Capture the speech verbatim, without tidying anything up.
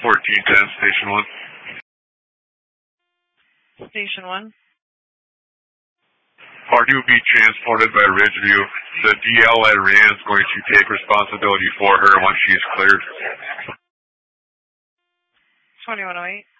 fourteen ten, Station one. Station one. Party will be transported by Ridgeview. The D L at Rand is going to take responsibility for her once she is cleared. twenty-one oh eight.